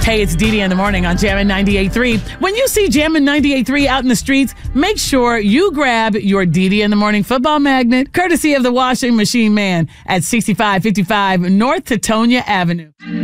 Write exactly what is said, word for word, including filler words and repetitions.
Hey, it's Dee Dee in the morning on Jammin' ninety-eight point three. When you see Jammin' ninety-eight point three out in the streets, make sure you grab your Dee Dee in the morning football magnet, courtesy of the washing machine man at sixty-five fifty-five North Teutonia Avenue.